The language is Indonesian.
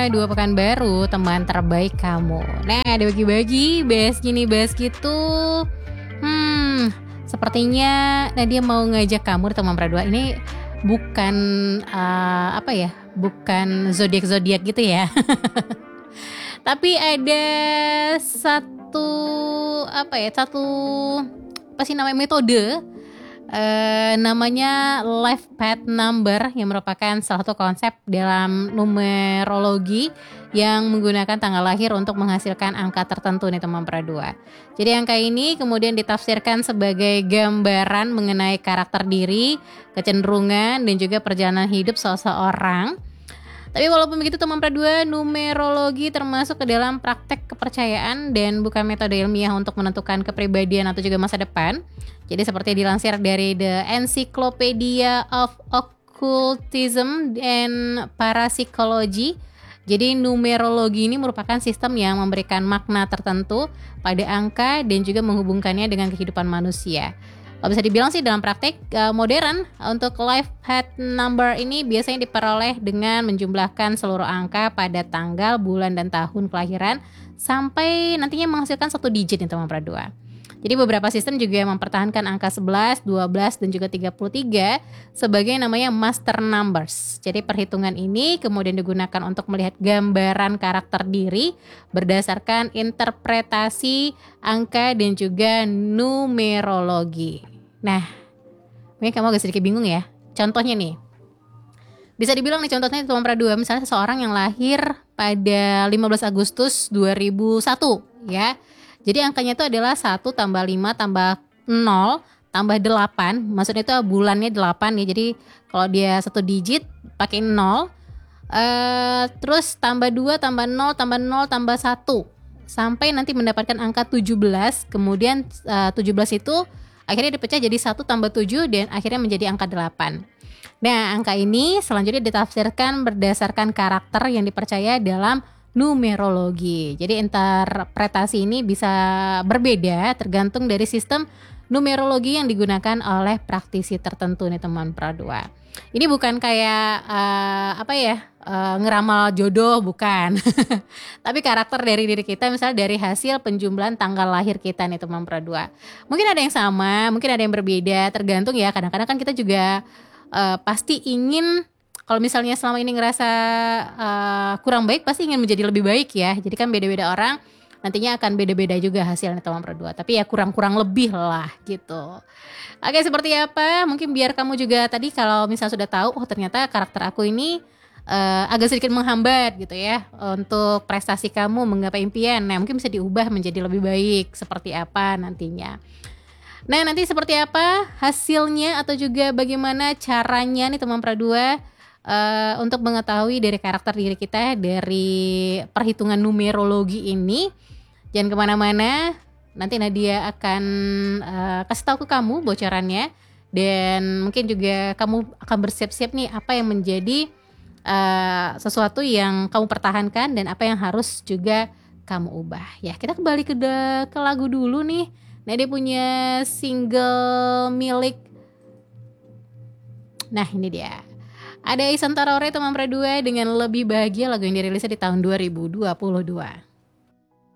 2 pekan baru, teman terbaik kamu. Nah, ada bagi-bagi, bahas gini, bahas gitu. Sepertinya Nadia mau ngajak kamu di teman perdua. Ini bukan bukan zodiak-zodiak gitu ya. Tapi ada satu metode, namanya life path number, yang merupakan salah satu konsep dalam numerologi yang menggunakan tanggal lahir untuk menghasilkan angka tertentu nih teman perdua. Jadi angka ini kemudian ditafsirkan sebagai gambaran mengenai karakter diri, kecenderungan dan juga perjalanan hidup seseorang. Tapi walaupun begitu teman perdua, numerologi termasuk ke dalam praktek kepercayaan dan bukan metode ilmiah untuk menentukan kepribadian atau juga masa depan. Jadi seperti dilansir dari The Encyclopedia of Occultism and Parapsychology, jadi numerologi ini merupakan sistem yang memberikan makna tertentu pada angka dan juga menghubungkannya dengan kehidupan manusia. Kalau bisa dibilang sih dalam praktek modern, untuk life path number ini biasanya diperoleh dengan menjumlahkan seluruh angka pada tanggal, bulan, dan tahun kelahiran sampai nantinya menghasilkan 1 digit nih teman perdua. Jadi beberapa sistem juga mempertahankan angka 11, 12, dan juga 33 sebagai namanya master numbers. Jadi perhitungan ini kemudian digunakan untuk melihat gambaran karakter diri berdasarkan interpretasi angka dan juga numerologi. Nah, mungkin kamu agak sedikit bingung ya. Contohnya nih, bisa dibilang nih contohnya teman perdua, misalnya seseorang yang lahir pada 15 Agustus 2001 ya. Jadi angkanya itu adalah 1 tambah 5 tambah 0 tambah 8. Maksudnya itu bulannya 8 ya. Jadi kalau dia 1 digit pakai 0, terus tambah 2 tambah 0 tambah 0 tambah 1 sampai nanti mendapatkan angka 17. Kemudian 17 itu akhirnya dipecah jadi 1 tambah 7 dan akhirnya menjadi angka 8. Nah, angka ini selanjutnya ditafsirkan berdasarkan karakter yang dipercaya dalam numerologi. Jadi interpretasi ini bisa berbeda tergantung dari sistem numerologi yang digunakan oleh praktisi tertentu nih teman perdua. Ini bukan kayak ngeramal jodoh, bukan. Tapi karakter dari diri kita, misalnya dari hasil penjumlahan tanggal lahir kita nih teman perdua. Mungkin ada yang sama, mungkin ada yang berbeda, tergantung ya. Kadang-kadang kan kita juga pasti ingin, kalau misalnya selama ini ngerasa kurang baik, pasti ingin menjadi lebih baik ya. Jadi kan beda-beda orang, nantinya akan beda-beda juga hasilnya teman perdua. Tapi ya kurang-kurang lebih lah gitu. Oke, seperti apa? Mungkin biar kamu juga tadi kalau misalnya sudah tahu, oh ternyata karakter aku ini agak sedikit menghambat gitu ya untuk prestasi kamu menggapai impian. Nah, mungkin bisa diubah menjadi lebih baik seperti apa nantinya. Nah, nanti seperti apa hasilnya atau juga bagaimana caranya nih teman perdua untuk mengetahui dari karakter diri kita dari perhitungan numerologi ini. Jangan kemana-mana, nanti Nadia akan kasih tahu ke kamu bocorannya. Dan mungkin juga kamu akan bersiap-siap nih apa yang menjadi sesuatu yang kamu pertahankan dan apa yang harus juga kamu ubah. Ya, kita kembali ke lagu dulu nih. Nadia punya single milik, nah ini dia, ada Isan Tarore teman perdua dengan Lebih Bahagia, lagu yang dirilisnya di tahun 2022.